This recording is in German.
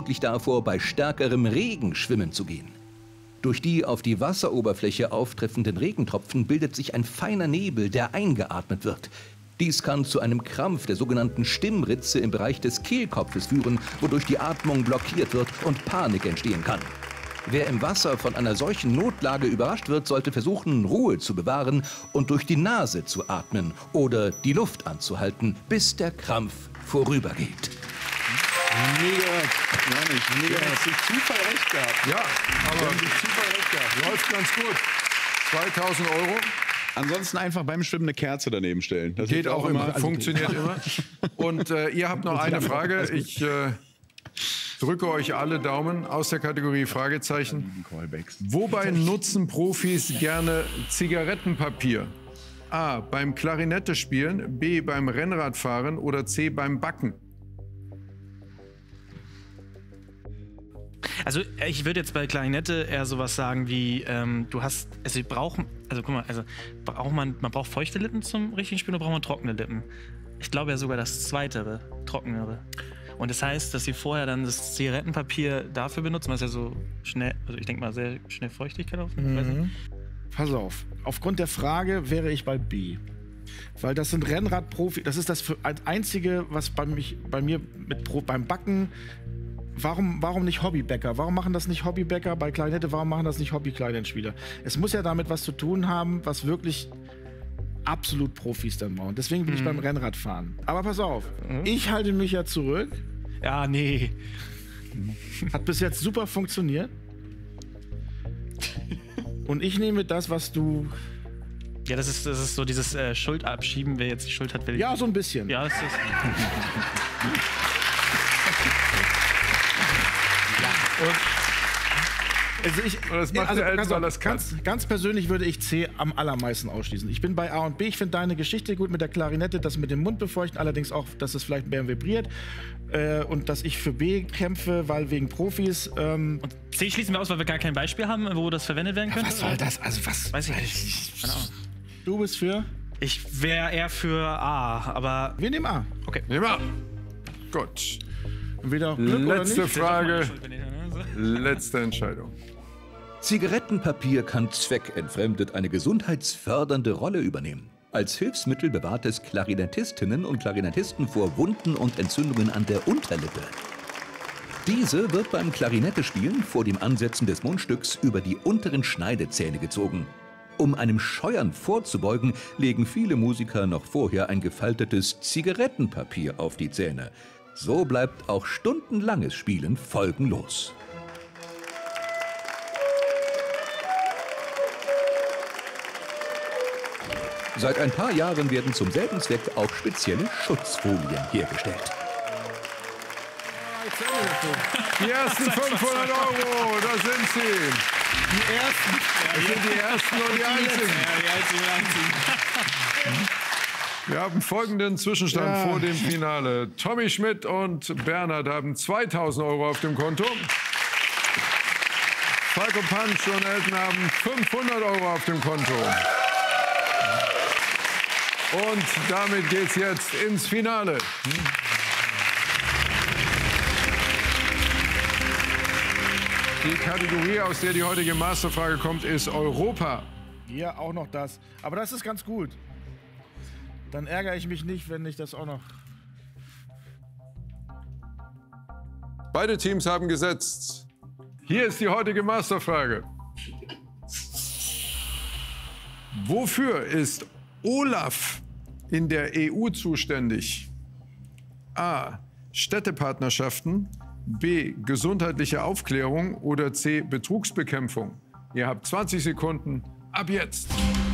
lediglich davor, bei stärkerem Regen schwimmen zu gehen. Durch die auf die Wasseroberfläche auftreffenden Regentropfen bildet sich ein feiner Nebel, der eingeatmet wird. Dies kann zu einem Krampf der sogenannten Stimmritze im Bereich des Kehlkopfes führen, wodurch die Atmung blockiert wird und Panik entstehen kann. Wer im Wasser von einer solchen Notlage überrascht wird, sollte versuchen, Ruhe zu bewahren und durch die Nase zu atmen oder die Luft anzuhalten, bis der Krampf vorübergeht. Mega, mega. Du hast durch Zufall recht gehabt. Ja, aber durch Zufall recht gehabt. Läuft ganz gut. 2000 €. Ansonsten einfach beim Schwimmen eine Kerze daneben stellen. Das Geht auch immer, funktioniert immer. Und ihr habt noch eine Frage. Ich drücke euch alle Daumen aus der Kategorie Fragezeichen. Wobei nutzen Profis gerne Zigarettenpapier? A. Beim Klarinette spielen, B. beim Rennradfahren oder C. beim Backen? Also ich würde jetzt bei Klarinette eher sowas sagen wie, du hast, also man braucht feuchte Lippen zum richtigen Spielen oder braucht man trockene Lippen? Ich glaube ja sogar das Zweitere, trockenere. Und das heißt, dass sie vorher dann das Zigarettenpapier dafür benutzen, was ja so schnell, also ich denke mal sehr schnell Feuchtigkeit aufnimmt. Pass auf, aufgrund der Frage wäre ich bei B. Weil das sind Rennradprofi, das ist das Einzige, was beim Backen. Warum nicht Hobbybäcker? Warum machen das nicht Hobbybäcker bei Klarinette? Warum machen das nicht Hobby-Kleinenspieler? Es muss ja damit was zu tun haben, was wirklich absolut Profis dann machen. Deswegen bin ich beim Rennradfahren. Aber pass auf, ich halte mich ja zurück. Ja, nee. Hat bis jetzt super funktioniert. Und ich nehme das, was du... Ja, das ist so dieses Schuld abschieben, wer jetzt die Schuld hat, will ich. Ja, so ein bisschen. Ja, das ist... Ganz persönlich würde ich C am allermeisten ausschließen. Ich bin bei A und B. Ich finde deine Geschichte gut mit der Klarinette, das mit dem Mund befeuchten, allerdings auch, dass es vielleicht mehr vibriert. Und dass ich für B kämpfe, weil wegen Profis. Und C schließen wir aus, weil wir gar kein Beispiel haben, wo das verwendet werden könnte? Was soll das? Also was? Weiß ich nicht. Keine Ahnung. Du bist für? Ich wäre eher für A, aber... Wir nehmen A. Okay. Nehmen A. Gut. Wieder Glück Letzte oder nicht? Frage. Letzte Entscheidung. Zigarettenpapier kann zweckentfremdet eine gesundheitsfördernde Rolle übernehmen. Als Hilfsmittel bewahrt es Klarinettistinnen und Klarinettisten vor Wunden und Entzündungen an der Unterlippe. Diese wird beim Klarinettespielen vor dem Ansetzen des Mundstücks über die unteren Schneidezähne gezogen. Um einem Scheuern vorzubeugen, legen viele Musiker noch vorher ein gefaltetes Zigarettenpapier auf die Zähne. So bleibt auch stundenlanges Spielen folgenlos. Seit ein paar Jahren werden zum selben Zweck auch spezielle Schutzfolien hergestellt. Die ersten 500 €, da sind sie. Die ersten. Das sind die ersten und die einzigen. Wir haben folgenden Zwischenstand vor dem Finale. Tommy Schmidt und Bernhard haben 2000 € auf dem Konto. Falco Punch und Elton haben 500 € auf dem Konto. Und damit geht's jetzt ins Finale. Die Kategorie, aus der die heutige Masterfrage kommt, ist Europa. Ja, auch noch das. Aber das ist ganz gut. Dann ärgere ich mich nicht, wenn ich das auch noch... Beide Teams haben gesetzt. Hier ist die heutige Masterfrage. Wofür ist Olaf in der EU zuständig? A. Städtepartnerschaften, B. Gesundheitliche Aufklärung oder C. Betrugsbekämpfung? Ihr habt 20 Sekunden ab jetzt.